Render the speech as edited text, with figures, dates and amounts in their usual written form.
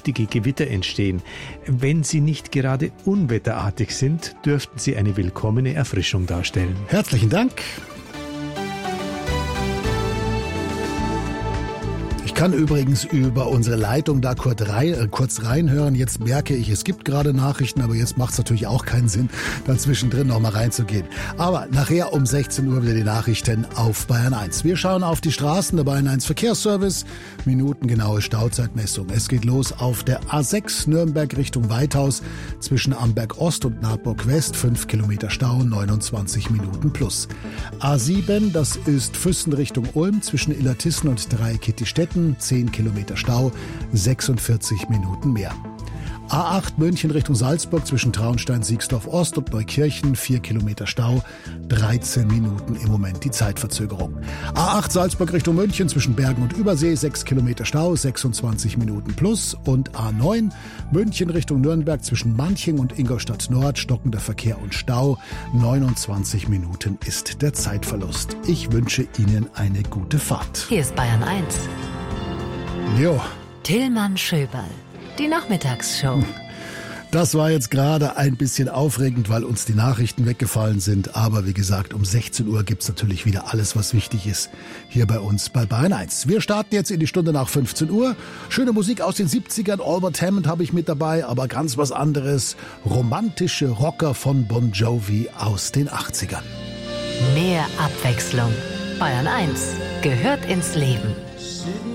heftige Gewitter entstehen. Wenn sie nicht gerade unwetterartig sind, dürften sie eine willkommene Erfrischung darstellen. Herzlichen Dank. Ich kann übrigens über unsere Leitung da kurz reinhören. Jetzt merke ich, es gibt gerade Nachrichten, aber jetzt macht es natürlich auch keinen Sinn, da zwischendrin noch mal reinzugehen. Aber nachher um 16 Uhr wieder die Nachrichten auf Bayern 1. Wir schauen auf die Straßen der Bayern 1 Verkehrsservice. Minutengenaue Stauzeitmessung. Es geht los auf der A6 Nürnberg Richtung Weithaus zwischen Amberg Ost und Nahtburg West. 5 Kilometer Stau, 29 Minuten plus. A7, das ist Füssen Richtung Ulm zwischen Illertissen und Dreieckittistetten. 10 Kilometer Stau, 46 Minuten mehr. A8 München Richtung Salzburg zwischen Traunstein-Siegsdorf Ost und Neukirchen, 4 Kilometer Stau, 13 Minuten im Moment die Zeitverzögerung. A8 Salzburg Richtung München zwischen Bergen und Übersee, 6 Kilometer Stau, 26 Minuten plus. Und A9 München Richtung Nürnberg zwischen Manching und Ingolstadt Nord, stockender Verkehr und Stau, 29 Minuten ist der Zeitverlust. Ich wünsche Ihnen eine gute Fahrt. Hier ist Bayern 1. Jo. Tillmann Schöberl. Die Nachmittagsshow. Das war jetzt gerade ein bisschen aufregend, weil uns die Nachrichten weggefallen sind. Aber wie gesagt, um 16 Uhr gibt's natürlich wieder alles, was wichtig ist, hier bei uns bei Bayern 1. Wir starten jetzt in die Stunde nach 15 Uhr. Schöne Musik aus den 70ern, Albert Hammond habe ich mit dabei, aber ganz was anderes. Romantische Rocker von Bon Jovi aus den 80ern. Mehr Abwechslung. Bayern 1 gehört ins Leben.